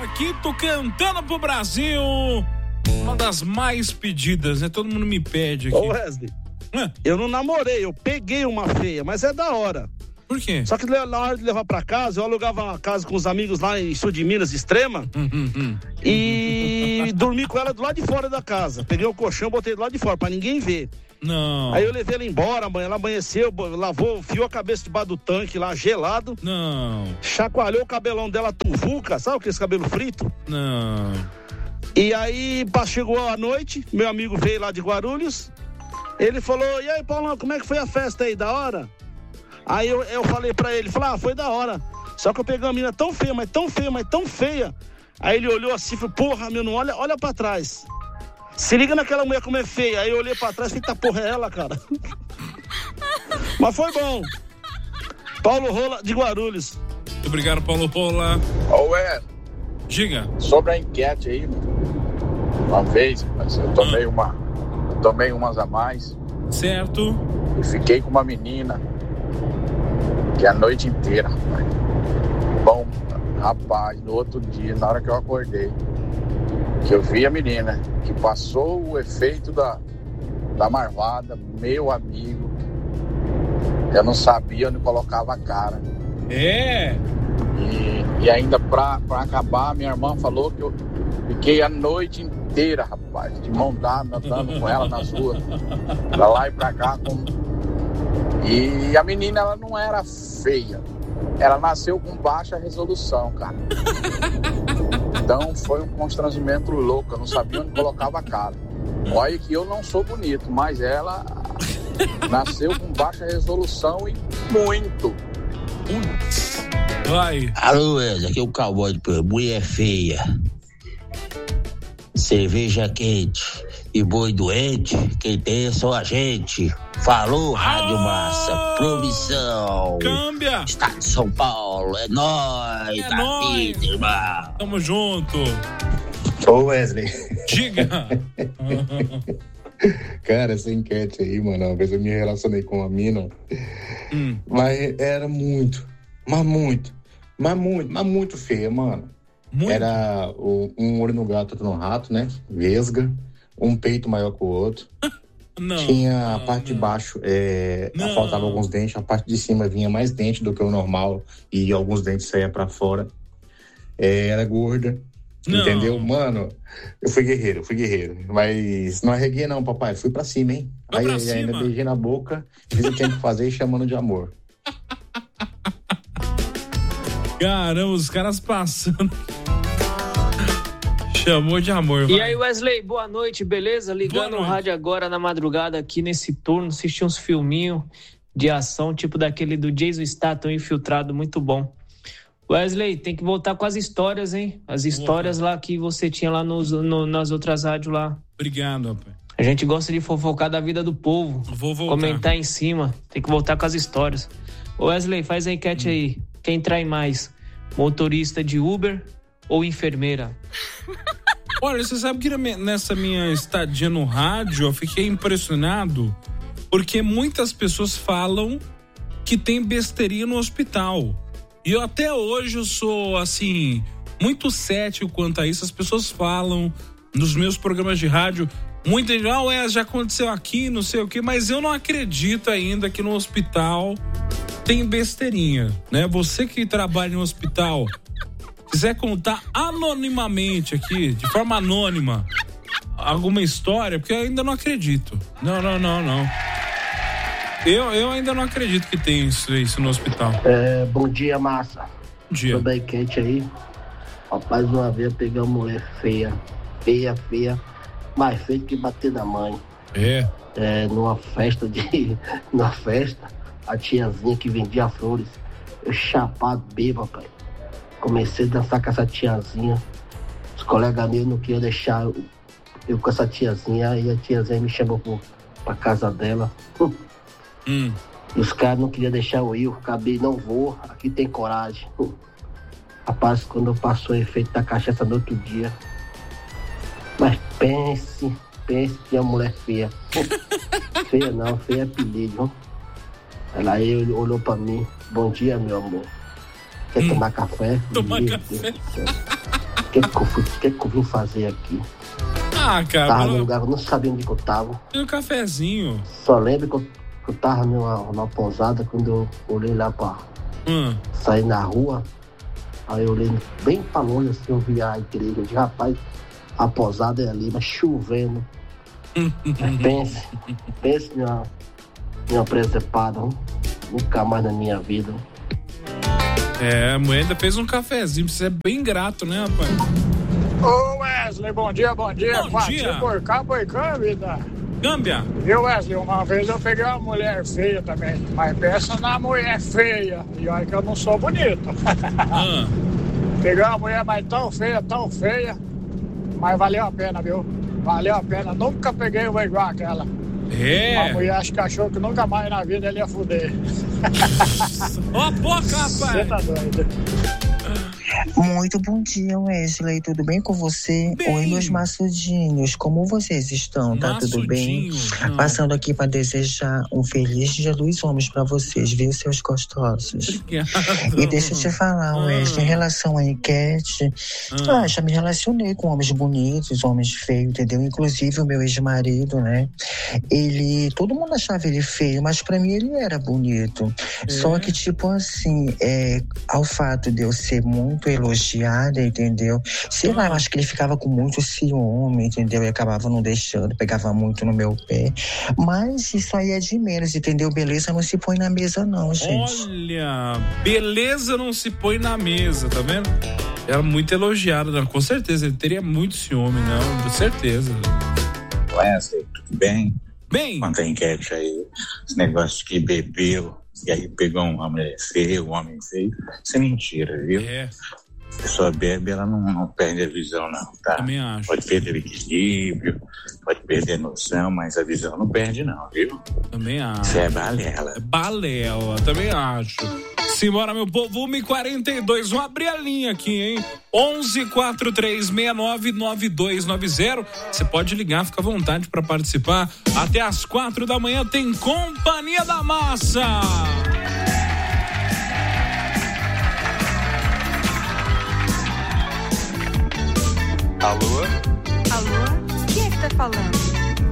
Marquito cantando pro Brasil. Uma das mais pedidas, né? Todo mundo me pede aqui. Ô Wesley, eu não namorei, eu peguei uma feia, mas é da hora. Por quê? Só que na hora de levar pra casa, eu alugava uma casa com os amigos lá em Sul de Minas, Extrema, e dormi com ela do lado de fora da casa. Peguei o colchão, botei do lado de fora, pra ninguém ver. Não. Aí eu levei ela embora, ela amanheceu, lavou, fiou a cabeça debaixo do tanque lá, gelado. Não. Chacoalhou o cabelão dela, tuvuca, sabe aquele cabelo frito? Não. E aí, chegou a noite, meu amigo veio lá de Guarulhos, ele falou, e aí, Paulão, como é que foi a festa aí, da hora? Aí eu falei pra ele, foi da hora. Só que eu peguei uma menina tão feia, mas tão feia, mas tão feia. Aí ele olhou assim e falou, porra, meu, não olha pra trás. Se liga naquela mulher como é feia. Aí eu olhei pra trás e falei, porra, é ela, cara. Mas foi bom. Paulo Rola, de Guarulhos. Muito obrigado, Paulo Rola. Diga. Sobre a enquete aí, uma vez, mas eu tomei umas a mais. Certo. E fiquei com uma menina que a noite inteira, rapaz. Bom, rapaz, no outro dia, na hora que eu acordei, que eu vi a menina, que passou o efeito da marvada, meu amigo, eu não sabia onde colocava a cara. É? E ainda pra acabar, minha irmã falou que eu fiquei a noite inteira, rapaz, de mão dada, andando com ela nas ruas, pra lá e pra cá. E a menina, ela não era feia, ela nasceu com baixa resolução, cara. Então foi um constrangimento louco, eu não sabia onde colocava a cara. Olha que eu não sou bonito, mas ela nasceu com baixa resolução e muito. Vai. Alô, Wesley, aqui é o cowboy de mulher feia, cerveja quente e boi doente, quem tem é só a gente. Falou, Rádio Massa, promissão. Câmbia. Estado de São Paulo, é nóis, É nóis. vida, irmão. Tamo junto. Ô Wesley. Diga. Cara, essa enquete aí, mano, uma vez eu me relacionei com uma mina, mas era muito feia, mano. Muito? Era um olho no gato, outro no rato, né? Vesga, um peito maior que o outro. Não. Tinha a parte de baixo, faltava alguns dentes, a parte de cima vinha mais dente do que o normal e alguns dentes saíam pra fora. Era gorda, entendeu? Mano, eu fui guerreiro, mas não arreguei não, papai, fui pra cima, hein? Aí ainda beijei na boca, fiz o que tinha que fazer e chamando de amor. Caramba, os caras passando. Chamou de amor. E aí, Wesley, boa noite, beleza? Ligando o rádio agora na madrugada aqui nesse turno, assisti uns filminhos de ação, tipo daquele do Jason Statham Infiltrado, muito bom. Wesley, tem que voltar com as histórias, hein? As histórias lá que você tinha lá nas outras rádios lá. Obrigado, rapaz. A gente gosta de fofocar da vida do povo. Vou voltar. Comentar em cima. Tem que voltar com as histórias. Wesley, faz a enquete aí. Quem trai mais? Motorista de Uber ou enfermeira? Olha, você sabe que nessa minha estadia no rádio eu fiquei impressionado porque muitas pessoas falam que tem besteirinha no hospital. E eu até hoje eu sou, assim, muito cético quanto a isso. As pessoas falam nos meus programas de rádio, muita gente, já aconteceu aqui, não sei o quê, mas eu não acredito ainda que no hospital tem besteirinha, né? Você que trabalha no hospital, quiser contar anonimamente aqui, de forma anônima, alguma história, porque eu ainda não acredito. Não. Eu ainda não acredito que tem isso no hospital. Bom dia, Massa. Bom dia. Tudo bem quente aí? Rapaz, uma vez eu peguei uma mulher feia, mais feia que bater na mãe. Numa festa, a tiazinha que vendia flores, eu chapado bêbado, pai. Comecei a dançar com essa tiazinha. Os colegas meus não queriam deixar eu com essa tiazinha, e a tiazinha me chamou pra casa dela. E os caras não queriam deixar eu ir, acabei, não vou, aqui tem coragem. Rapaz, quando passou o efeito da cachaça no outro dia. Mas pense que é uma mulher feia. Feia não, feia é apelido. Ela aí olhou pra mim, bom dia, meu amor. Quer tomar café? Tomar café? que eu vim fazer aqui? Cara. Tava num lugar, eu não sabia onde que eu tava. E um cafezinho. Só lembro que eu tava numa pousada, quando eu olhei lá pra sair na rua. Aí eu olhei bem pra longe, assim, eu vi a igreja. Eu disse, rapaz, a pousada é ali, mas chovendo. Pense minha presepada, nunca mais na minha vida. A mulher ainda fez um cafezinho, você é bem grato, né, rapaz? Ô Wesley, bom dia. Bom dia. Por cá, vida. Câmbia. Viu, Wesley, uma vez eu peguei uma mulher feia também, mas pensa na mulher feia, e olha que eu não sou bonito. Peguei uma mulher mais tão feia, mas valeu a pena, viu? Valeu a pena, nunca peguei uma igual aquela. A mulher acho que achou que nunca mais na vida ele ia fuder. Ó a boca, rapaz! Você tá doido. Muito bom dia, Wesley. Tudo bem com você? Bem. Oi, meus maçudinhos. Como vocês estão? Tá tudo bem? Passando aqui para desejar um feliz Dia dos Homens para vocês, viu, seus gostosos? Obrigado. E deixa eu te falar, Wesley, em relação à enquete, já me relacionei com homens bonitos, homens feios, entendeu? Inclusive o meu ex-marido, né? Todo mundo achava ele feio, mas pra mim ele era bonito. Só que, tipo assim, ao fato de eu ser muito elogiada, entendeu? Sei lá, eu acho que ele ficava com muito ciúme, entendeu? E acabava não deixando, pegava muito no meu pé. Mas isso aí é de menos, entendeu? Beleza não se põe na mesa não, gente. Olha, beleza não se põe na mesa, tá vendo? Era muito elogiado, né? Com certeza, ele teria muito ciúme, não? Com certeza. Wesley, tudo bem? Bem. Quanto à enquete aí, esse negócio que bebeu e aí pegou uma mulher feia, um homem feio, isso é mentira, viu? A pessoa bebe, ela não perde a visão, não, tá? Também acho. Pode perder o equilíbrio, pode perder a noção, mas a visão não perde, não, viu? Também acho. Isso é balela. Balela, também acho. Simbora, meu povo, 1h42, vamos abrir a linha aqui, hein? 11-4369-9290. Você pode ligar, fica à vontade para participar. Até às 4 da manhã tem Companhia da Massa. Alô? Alô? Quem é que tá falando?